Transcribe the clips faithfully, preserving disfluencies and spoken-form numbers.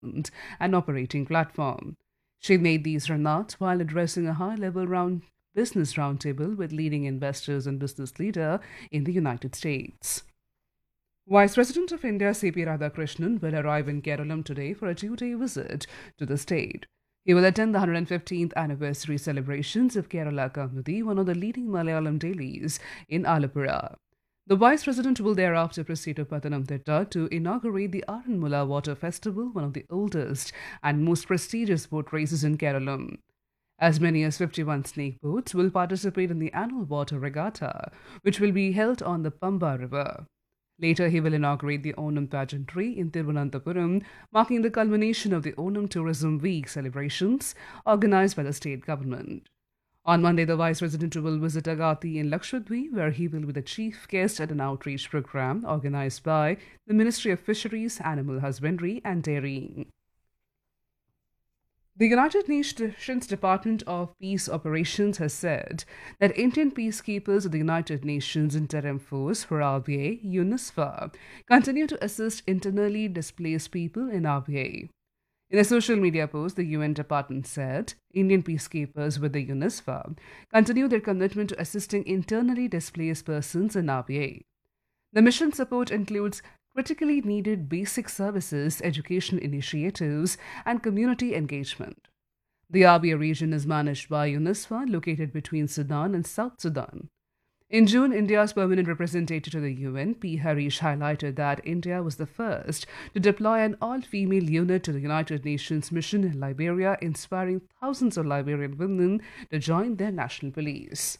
and operating platform. She made these remarks while addressing a high-level round business roundtable with leading investors and business leaders in the United States. Vice President of India C P Radhakrishnan will arrive in Kerala today for a two-day visit to the state. He will attend the one hundred fifteenth anniversary celebrations of Kerala Kaumudy, one of the leading Malayalam dailies in Alappuzha. The Vice President will thereafter proceed to Pathanamthitta to inaugurate the Aranmula Water Festival, one of the oldest and most prestigious boat races in Kerala. As many as fifty-one snake boats will participate in the annual water regatta, which will be held on the Pamba River. Later, he will inaugurate the Onam pageantry in Thiruvananthapuram, marking the culmination of the Onam Tourism Week celebrations organized by the state government. On Monday, the Vice President will visit Agathi in Lakshadweep, where he will be the chief guest at an outreach program organized by the Ministry of Fisheries, Animal Husbandry and Dairying. The United Nations Department of Peace Operations has said that Indian peacekeepers of the United Nations Interim Force for R B A, UNISFA, continue to assist internally displaced people in R B A. In a social media post, the U N department said Indian peacekeepers with the UNISFA continue their commitment to assisting internally displaced persons in R B A. The mission support includes critically needed basic services, education initiatives, and community engagement. The R B A region is managed by UNISFA, located between Sudan and South Sudan. In June, India's permanent representative to the U N, P. Harish, highlighted that India was the first to deploy an all-female unit to the United Nations mission in Liberia, inspiring thousands of Liberian women to join their national police.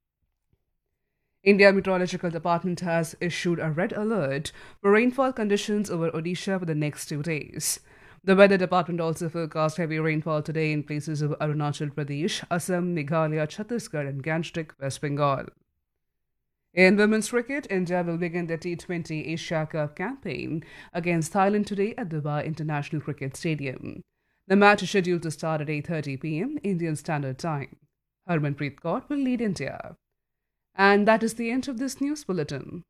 India Meteorological Department has issued a red alert for rainfall conditions over Odisha for the next two days. The Weather Department also forecast heavy rainfall today in places of Arunachal Pradesh, Assam, Meghalaya, Chhattisgarh, and Gangtok, West Bengal. In women's cricket, India will begin the T twenty Asia Cup campaign against Thailand today at Dubai International Cricket Stadium. The match is scheduled to start at eight thirty p.m. Indian Standard Time. Harmanpreet Kaur will lead India. And that is the end of this news bulletin.